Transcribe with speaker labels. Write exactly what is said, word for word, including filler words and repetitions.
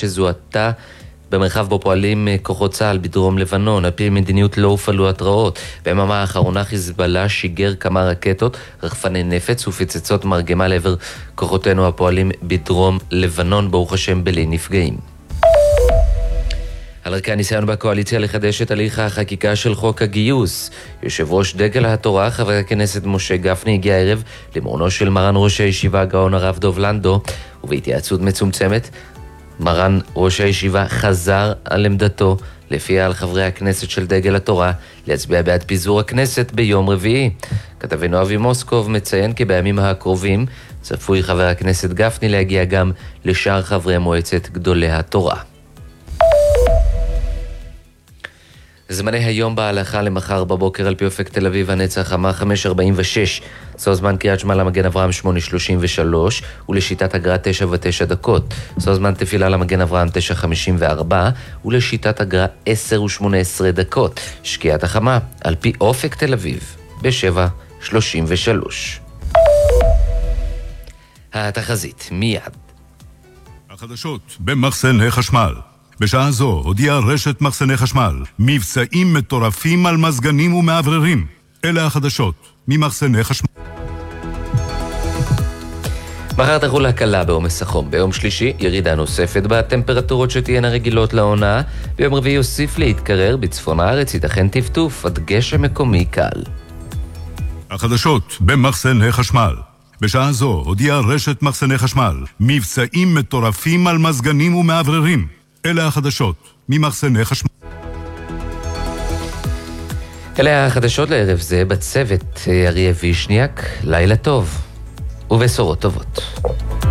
Speaker 1: שזוהתה במרחב בו פועלים כוחות צה"ל בדרום לבנון. על פי מדיניות לא הופעלו התראות. ביממה האחרונה חיזבאללה שיגר כמה רקטות, רחפני נפץ ופצצות מרגמה לעבר כוחותינו הפועלים בדרום לבנון, ברוך השם בלי נפגעים. על רקע הניסיון בקואליציה לחדש את הליך החקיקה של חוק הגיוס, יושב ראש דגל התורה, חבר הכנסת משה גפני, הגיע הערב למעונו של מרן ראש הישיבה הגאון הרב דוב לנדו, ובהתייעצות מצומצמת מרן ראש הישיבה חזר על עמדתו לפיה על חברי הכנסת של דגל התורה להצביע בעד פיזור הכנסת ביום רביעי. כתבנו אבי מוסקוב מציין כי בימים הקרובים צפוי חבר הכנסת גפני להגיע גם לשאר חברי מועצת גדולי התורה. זמני היום בהלכה למחר בבוקר על פי אופק תל אביב הנצח חמה חמש ארבעים ושש, סוף זמן קריית שמע למגן אברהם שמונה שלושים ושלוש ולשיטת הגר"א תשע ותשע דקות, סוף זמן תפילה למגן אברהם תשע חמישים וארבע ולשיטת הגר"א עשר ושמונה עשרה דקות. שקיעת החמה על פי אופק תל אביב בשבע שלושים ושלוש. התחזית מיד.
Speaker 2: החדשות במחסני חשמל. בשעה זו הודיעה רשת מחסני חשמל מבצעים מטורפים על מזגנים ומעבררים. אלה החדשות ממחסני חשמל.
Speaker 1: מחר תחול הקלה בעומס החום. ביום שלישי ירידה נוספת בטמפרטורות שתהיינה רגילות לעונה. ביום רביעי יוסיף להתקרר בצפון הארץ, ייתכן טפטוף עד גשם מקומי קל.
Speaker 2: החדשות במחסני חשמל. בשעה זו הודיעה רשת מחסני חשמל מבצעים מטורפים על מזגנים ומעבררים. אלה החדשות ממחסני חשמל.
Speaker 1: אלה החדשות לערב זה, בצוות אריה וישניאק. לילה טוב ובשורות טובות.